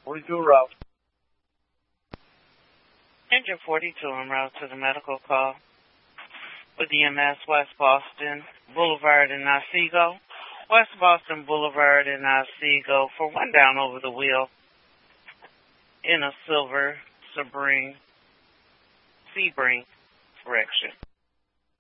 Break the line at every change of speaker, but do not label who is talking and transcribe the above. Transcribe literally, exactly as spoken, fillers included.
forty-two route.
Engine forty-two en route to the medical call with E M S West Boston Boulevard in Otsego. West Boston Boulevard in Otsego for one down over the wheel in a silver Sebring, Sebring direction.